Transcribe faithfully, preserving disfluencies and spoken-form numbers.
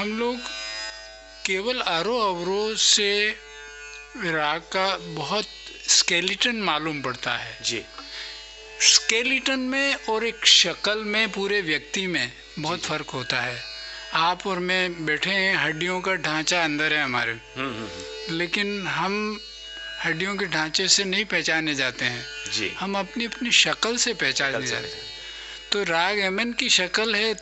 हम लोग केवल आरोह अवरोह से राग का बहुत स्केलेटन मालूम पड़ता है जी। स्केलेटन में और एक शक्ल में, पूरे व्यक्ति में बहुत फर्क होता है। आप और मैं बैठे हैं, हड्डियों का ढांचा अंदर है हमारे, लेकिन हम हड्डियों के ढांचे से नहीं पहचाने जाते हैं जी। हम अपनी अपनी शक्ल से पहचाने जाते हैं। तो राग यमन की शक्ल है